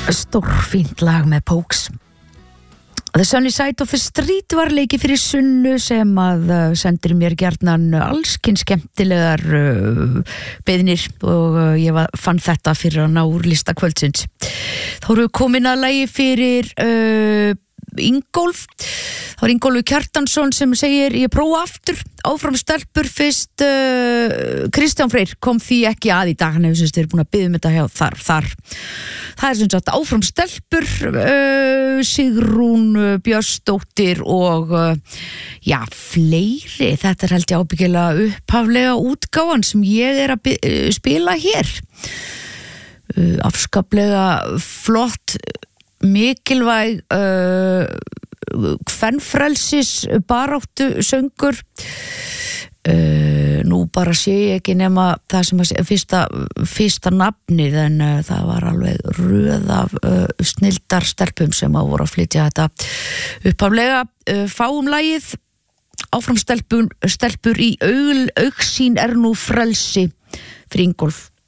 Stórfínt lag með Pokes. The Sunny Side of the Street var leiki fyrir Sunnu sem að sendir mér gjarnan allskinn skemmtilegar beiðnir og ég fann þetta fyrir að ná úr lista kvöldsins. Þá erum við komin að lagi fyrir Ingólf. Það var Ingólfur Kjartansson sem segir ég prófa aftur, áfram stelpur fyrst Kristján Freyr kom því ekki að í dag, hann hefur semst verið búin að biðja þetta hjá þar. Það sem sagt áfram stelpur, Sigrún Björnsdóttir og já, fleiri. Þetta held ég ábyggilega upphaflega útgáfan sem ég að spila hér. Afskaplega flott, mikilvæg kvenfrelsis baráttu söngur. Nú bara sé ég ekki nema það sem að fyrsta nafnið en það var alveg röð af snilldar stelpum sem að voru að flytja þetta upphaflega. Fáum lagið áfram stelpur í augsýn nú frelsi fyrir Ingólf.